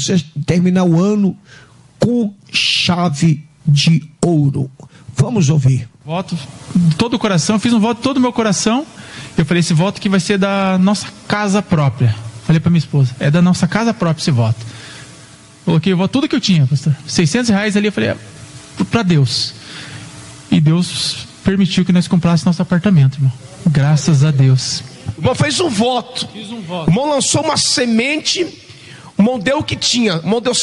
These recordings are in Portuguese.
você terminar o ano com chave de ouro. Vamos ouvir. Voto de todo o coração, fiz um voto de todo o meu coração. Eu falei, esse voto aqui vai ser da nossa casa própria. Falei para minha esposa, é da nossa casa própria esse voto. Coloquei o voto, tudo que eu tinha, pastor. R$600 ali, eu falei, para Deus. E Deus permitiu que nós comprássemos nosso apartamento, irmão. Graças a Deus. O irmão fez um voto. Fiz um voto. O irmão lançou uma semente. O irmão deu o que tinha. O irmão deu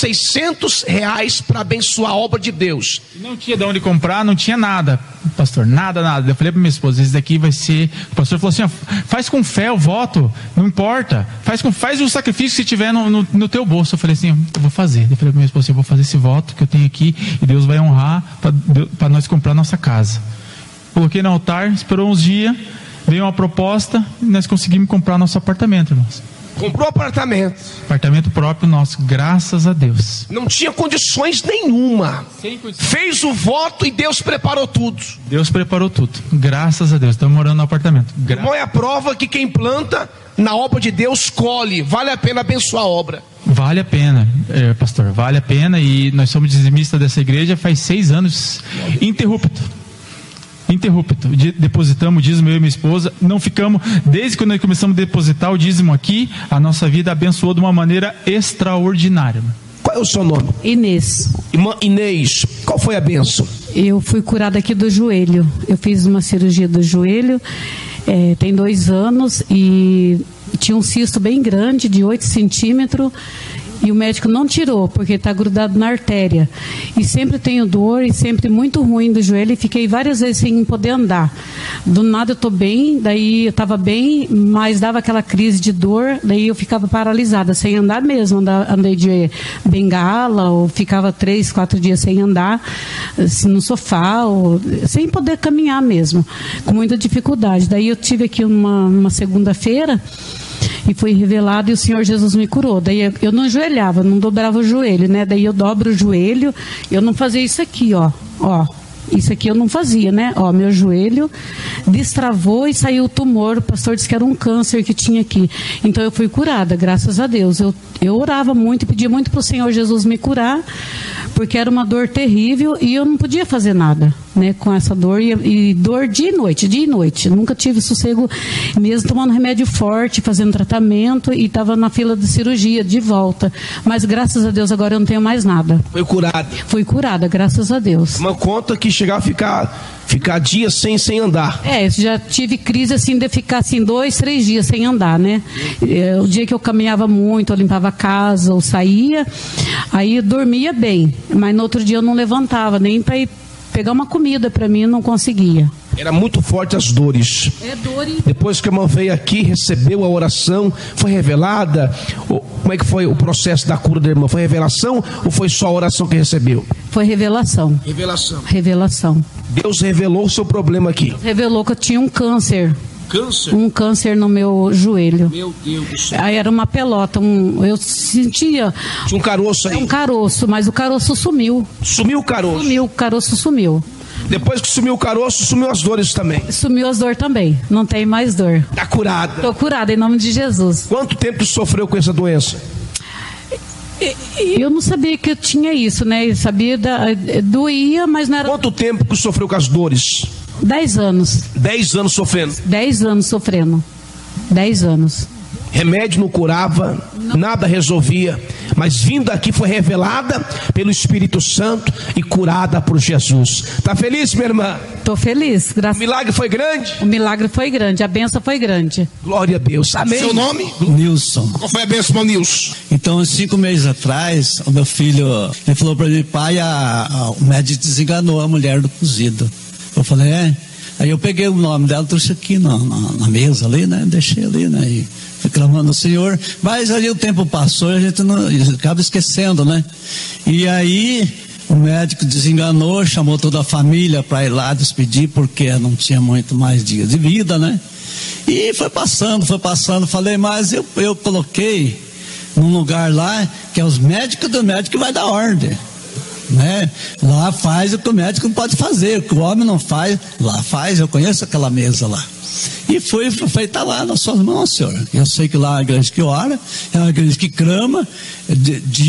R$600 para abençoar a obra de Deus. Não tinha de onde comprar, não tinha nada, pastor, nada. Eu falei para minha esposa, esse daqui vai ser... O pastor falou assim, ó, faz com fé o voto, não importa. Faz o sacrifício que tiver no teu bolso. Eu falei assim, eu vou fazer. Eu falei para minha esposa, eu vou fazer esse voto que eu tenho aqui e Deus vai honrar para nós comprar nossa casa. Coloquei no altar, esperou uns dias, veio uma proposta e nós conseguimos comprar nosso apartamento, irmãos. Comprou apartamento. Apartamento próprio nosso, graças a Deus. Não tinha condições nenhuma. Fez o voto e Deus preparou tudo. Deus preparou tudo, graças a Deus. Estamos morando no apartamento. Irmão, é a prova que quem planta na obra de Deus colhe. Vale a pena abençoar a obra. Vale a pena, pastor, vale a pena. E nós somos dizimistas dessa igreja faz 6 anos, interrupto, depositamos o dízimo, eu e minha esposa, não ficamos, desde que nós começamos a depositar o dízimo aqui, a nossa vida abençoou de uma maneira extraordinária. Qual é o seu nome? Inês. Irmã Inês, qual foi a bênção? Eu fui curada aqui do joelho, eu fiz uma cirurgia do joelho, tem 2 anos, e tinha um cisto bem grande, de 8 centímetros, e o médico não tirou, porque está grudado na artéria. E sempre tenho dor, e sempre muito ruim do joelho, e fiquei várias vezes sem poder andar. Do nada eu estou bem, daí eu estava bem, mas dava aquela crise de dor, daí eu ficava paralisada, sem andar mesmo. Andei de bengala, ou ficava 3, 4 dias sem andar, assim, no sofá, ou sem poder caminhar mesmo, com muita dificuldade. Daí eu tive aqui uma segunda-feira, e foi revelado, e o Senhor Jesus me curou. Daí eu não ajoelhava, não dobrava o joelho, né? Daí eu dobro o joelho, eu não fazia isso aqui, ó. Isso aqui eu não fazia, né? Ó, meu joelho destravou e saiu o tumor. O pastor disse que era um câncer que tinha aqui. Então eu fui curada, graças a Deus. Eu orava muito e pedia muito para o Senhor Jesus me curar, porque era uma dor terrível e eu não podia fazer nada, né, com essa dor. E dor dia e noite. Nunca tive sossego, mesmo tomando remédio forte, fazendo tratamento, e estava na fila de cirurgia, de volta. Mas graças a Deus agora eu não tenho mais nada. Foi curada? Fui curada, graças a Deus. Uma conta que chegava a ficar dias sem andar. Já tive crise assim de ficar assim 2, 3 dias sem andar, né? O dia que eu caminhava muito, eu limpava a casa, eu saía, aí eu dormia bem, mas no outro dia eu não levantava, nem para ir pegar uma comida para mim, eu não conseguia. Era muito forte as dores. Depois que a irmã veio aqui, recebeu a oração, foi revelada? Como é que foi o processo da cura da irmã? Foi revelação ou foi só a oração que recebeu? Foi revelação. Revelação. Deus revelou o seu problema aqui. Revelou que eu tinha um câncer. Câncer? Um câncer no meu joelho. Meu Deus do céu. Aí era uma pelota, eu sentia... Tinha um caroço aí? Um caroço, mas o caroço sumiu. Sumiu o caroço? Sumiu, o caroço sumiu. Depois que sumiu o caroço, sumiu as dores também? Sumiu as dores também, não tem mais dor. Está curada? Estou curada, em nome de Jesus. Quanto tempo você sofreu com essa doença? Eu não sabia que eu tinha isso, né? Eu sabia, doía, mas não era... Quanto tempo que sofreu com as dores? 10 anos. 10 anos sofrendo? 10 anos sofrendo. 10 anos. Remédio não curava, nada resolvia, mas vindo aqui foi revelada pelo Espírito Santo e curada por Jesus. Está feliz, minha irmã? Estou feliz, graças a Deus. O milagre foi grande? O milagre foi grande, a bênção foi grande. Glória a Deus, amém. Seu nome? Nilson. Qual foi a bênção, irmão Nilson? Então, 5 meses atrás, o meu filho, ele falou para mim, pai, o médico desenganou a mulher do cozido. Eu falei, Aí eu peguei o nome dela, trouxe aqui na mesa ali, né? Deixei ali, né? E fui clamando ao Senhor. Mas ali o tempo passou e a gente acaba esquecendo, né? E aí o médico desenganou, chamou toda a família para ir lá despedir, porque não tinha muito mais dias de vida, né? E foi passando. Falei, mas eu coloquei num lugar lá que é os médicos do médico que vai dar ordem. Né? Lá faz o que o médico não pode fazer, o que o homem não faz, lá faz. Eu conheço aquela mesa lá e foi estar lá nas suas mãos, Senhor. Eu sei que lá é a igreja que ora, é uma igreja que clama